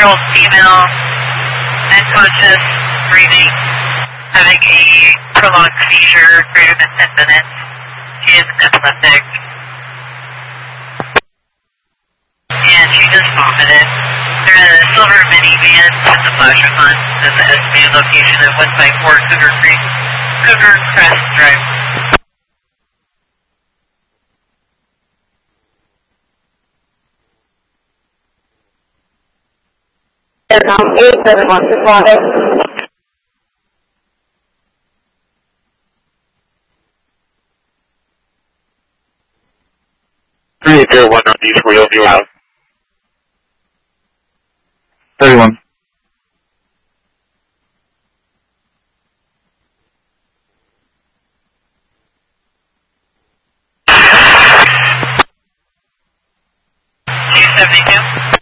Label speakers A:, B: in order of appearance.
A: 34-year-old female, unconscious, breathing, having a prolonged seizure greater than 10 minutes. She is epileptic. And she just vomited. They're in a silver minivan with the flash on at the estimated location at 154 Cougar Crest Drive.
B: Aircom 871 responded.
C: One Northeast Wheel, you out.
D: 31.
A: Two 72.